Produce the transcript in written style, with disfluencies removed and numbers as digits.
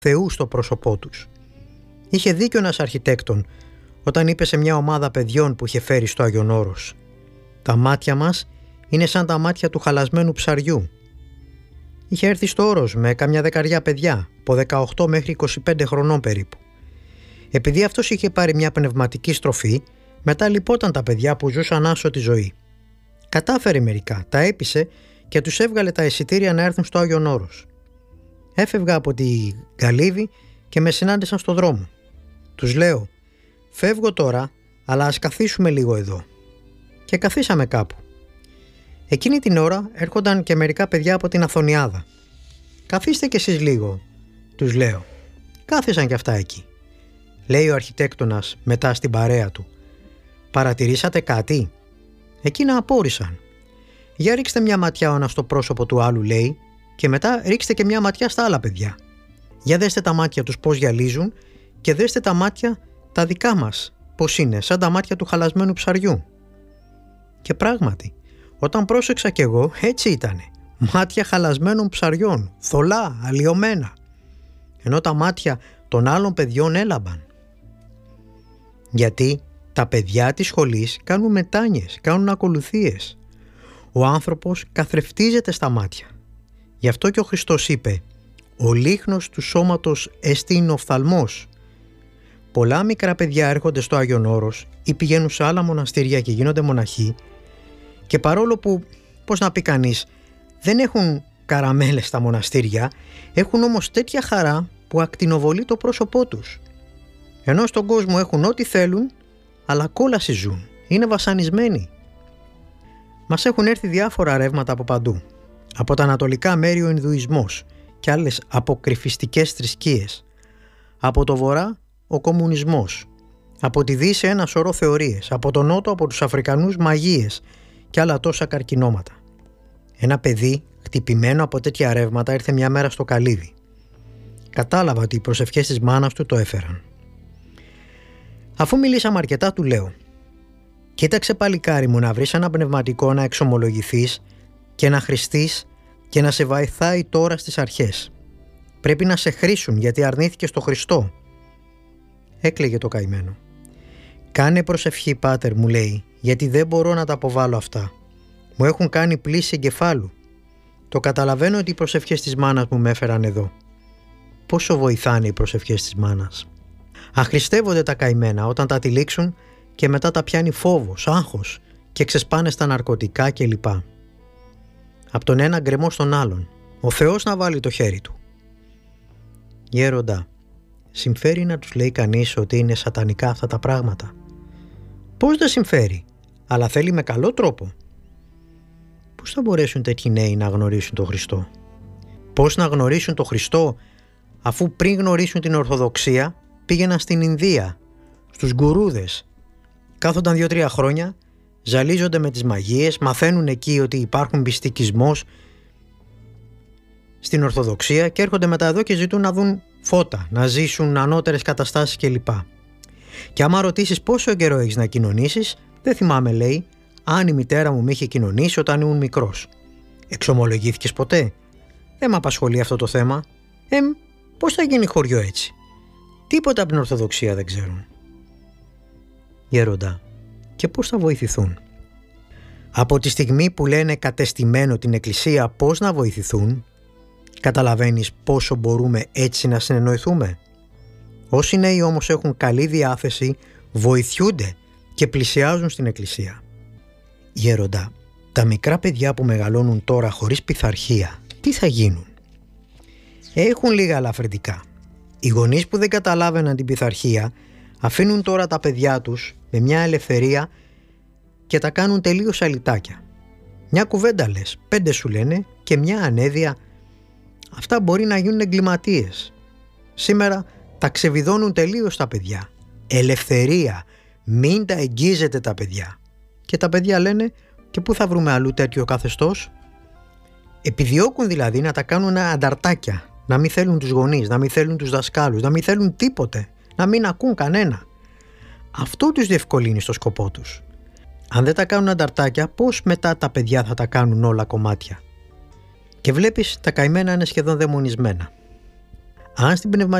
Θεού στο πρόσωπό τους. Είχε δίκιο ένας αρχιτέκτον όταν είπε σε μια ομάδα παιδιών που είχε φέρει στο Άγιον Όρος: «Τα μάτια μας είναι σαν τα μάτια του χαλασμένου ψαριού». Είχε έρθει στο Όρος με καμιά δεκαριά παιδιά, από 18 μέχρι 25 χρονών περίπου. Επειδή αυτός είχε πάρει μια πνευματική στροφή, μετά λυπόταν τα παιδιά που ζούσαν άσωτη ζωή. Κατάφερε μερικά, τα έπεισε και τους έβγαλε τα εισιτήρια να έρθουν στο Άγιον Όρος. Έφευγα από τη Γκαλίβη και με συνάντησαν στο δρόμο. Τους λέω: «Φεύγω τώρα, αλλά ας καθίσουμε λίγο εδώ». Και καθίσαμε κάπου. Εκείνη την ώρα έρχονταν και μερικά παιδιά από την Αθωνιάδα. «Καθίστε κι εσείς λίγο», τους λέω. Κάθισαν κι αυτά εκεί. Λέει ο αρχιτέκτονας μετά στην παρέα του: «Παρατηρήσατε κάτι?» Εκείνα απόρρισαν. «Για ρίξτε μια ματιά ο ένας στο πρόσωπο του άλλου», λέει, «και μετά ρίξτε και μια ματιά στα άλλα παιδιά. Για δέστε τα μάτια τους πώς γυαλίζουν και δέστε τα μάτια τα δικά μας πώς είναι, σαν τα μάτια του χαλασμένου ψαριού». Και πράγματι, όταν πρόσεξα κι εγώ, έτσι ήτανε. Μάτια χαλασμένων ψαριών, θολά, αλλοιωμένα. Ενώ τα μάτια των άλλων παιδιών έλαμπαν. Γιατί τα παιδιά της σχολής κάνουν μετάνοιες, κάνουν ακολουθίες. Ο άνθρωπος καθρεφτίζεται στα μάτια. Γι' αυτό και ο Χριστός είπε: «Ο λίχνος του σώματος εστίν οφθαλμός». Πολλά μικρά παιδιά έρχονται στο Άγιον Όρος ή πηγαίνουν σε άλλα μοναστήρια και γίνονται μοναχοί, και παρόλο που, πώς να πει κανείς, δεν έχουν καραμέλες στα μοναστήρια, έχουν όμως τέτοια χαρά που ακτινοβολεί το πρόσωπό τους. Ενώ στον κόσμο έχουν ό,τι θέλουν, αλλά κόλαση ζουν, είναι βασανισμένοι. Μας έχουν έρθει διάφορα ρεύματα από παντού. Από τα ανατολικά μέρη ο Ινδουισμός και άλλες αποκρυφιστικές θρησκείες. Από το βορρά ο κομμουνισμός. Από τη Δύση ένα σωρό θεωρίες. Από τον Νότο, από τους Αφρικανούς, μαγείες και άλλα τόσα καρκινώματα. Ένα παιδί χτυπημένο από τέτοια ρεύματα ήρθε μια μέρα στο καλύβι. Κατάλαβα ότι οι προσευχές της μάνας του το έφεραν. Αφού μιλήσαμε αρκετά, του λέω: «Κοίταξε, παλικάρι μου, να βρεις ένα πνευματικό να εξομολογηθείς και να χρηστείς και να σε βοηθάει τώρα στις αρχές. Πρέπει να σε χρήσουν γιατί αρνήθηκες το Χριστό». Έκλαιγε το καημένο. «Κάνε προσευχή, πάτερ», μου λέει, «γιατί δεν μπορώ να τα αποβάλω αυτά. Μου έχουν κάνει πλήση εγκεφάλου. Το καταλαβαίνω ότι οι προσευχές της μάνας μου με έφεραν εδώ». Πόσο βοηθάνε οι προσευχές της μάνας. Αχρηστεύονται τα καημένα όταν τα τυλίξουν και μετά τα πιάνει φόβος, άγχος και ξεσπάνε στα ναρκωτικά κλπ. Από τον ένα γκρεμό στον άλλον. Ο Θεός να βάλει το χέρι του. Γέροντα, συμφέρει να τους λέει κανείς ότι είναι σατανικά αυτά τα πράγματα? Πώς δεν συμφέρει, αλλά θέλει με καλό τρόπο. Πώς θα μπορέσουν τέτοιοι νέοι να γνωρίσουν τον Χριστό? Πώς να γνωρίσουν τον Χριστό αφού πριν γνωρίσουν την Ορθοδοξία πήγαιναν στην Ινδία, στους γκουρούδες. Κάθονταν 2-3 χρόνια, ζαλίζονται με τις μαγείες, μαθαίνουν εκεί ότι υπάρχουν μυστικισμός στην Ορθοδοξία και έρχονται μετά εδώ και ζητούν να δουν φώτα, να ζήσουν ανώτερες καταστάσεις κλπ. Και άμα ρωτήσεις πόσο καιρό έχεις να κοινωνήσεις, δεν θυμάμαι, λέει, αν η μητέρα μου με είχε κοινωνήσει όταν ήμουν μικρός. Εξομολογήθηκες ποτέ? Δεν με απασχολεί αυτό το θέμα. Πώς θα γίνει χωριό έτσι? Τίποτα από την Ορθοδοξία δεν ξέρουν. Γέροντα, και πώς θα βοηθηθούν? Από τη στιγμή που λένε κατεστημένο την Εκκλησία πώς να βοηθηθούν, καταλαβαίνεις πόσο μπορούμε έτσι να συνεννοηθούμε? Όσοι νέοι όμως έχουν καλή διάθεση, βοηθιούνται και πλησιάζουν στην Εκκλησία. Γέροντα, τα μικρά παιδιά που μεγαλώνουν τώρα χωρίς πειθαρχία, τι θα γίνουν? Έχουν λίγα ελαφρυντικά. Οι γονείς που δεν καταλάβαιναν την πειθαρχία αφήνουν τώρα τα παιδιά τους με μια ελευθερία και τα κάνουν τελείως αλυτάκια. Μια κουβέντα λες, 5 σου λένε και μια ανέδεια. Αυτά μπορεί να γίνουν εγκληματίες. Σήμερα τα ξεβιδώνουν τελείως τα παιδιά. Ελευθερία, μην τα εγγίζετε τα παιδιά. Και τα παιδιά λένε, και πού θα βρούμε αλλού τέτοιο καθεστώς? Επιδιώκουν δηλαδή να τα κάνουν ανταρτάκια, να μην θέλουν τους γονείς, να μην θέλουν τους δασκάλους, να μην θέλουν τίποτε, να μην ακούν κανένα. Αυτό τους διευκολύνει στο σκοπό τους. Αν δεν τα κάνουν ανταρτάκια, πώς μετά τα παιδιά θα τα κάνουν όλα κομμάτια? Και βλέπεις, τα καημένα είναι σχεδόν δαιμονισμένα. Αν στην πνευματική